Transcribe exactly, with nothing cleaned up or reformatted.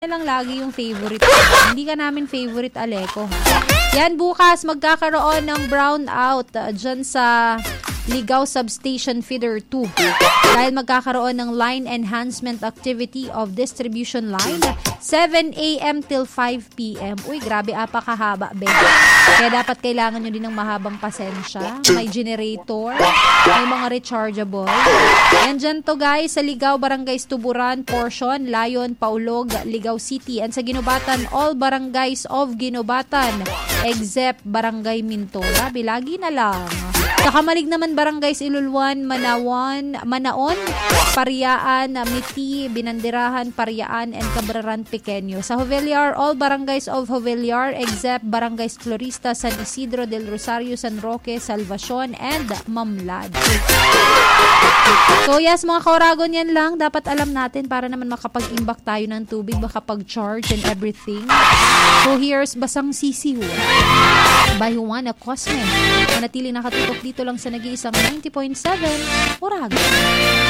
lang lagi yung favorite. Hindi ka namin favorite, Aleco. Yan, bukas magkakaroon ng brownout uh, dyan sa Ligao Substation Feeder two. Dahil magkakaroon ng line enhancement activity of distribution line seven a.m. till five p.m. Uy, grabe, apa kahaba, be. Kaya dapat kailangan nyo din ng mahabang pasensya. May generator, may mga rechargeable. Yan dyan to guys, sa Ligao, Barangays Tuburan, Portion, Layon, Paulog, Ligao City. And sa Ginobatan, all barangays of Ginobatan except Barangay Minto. Grabe, lagi na lang. Sa Kamalig naman, Barangays Iluluan, Manawan, Manaon, Pariaan, Miti, Binandirahan, Pariaan, and Cabraran Pequeño. Sa Jovellar, all barangays of Jovellar except Barangays Florista, San Isidro del Rosario, San Roque, Salvacion, and Mamlad. So yes, mga Kauragon, yan lang. Dapat alam natin para naman makapag-imbak tayo ng tubig, makapag-charge and everything. So here's Basang Sisihu by Juana Cosme. Manatiling nakatutok dito lang sa nag-iisang ninety point seven Oragon.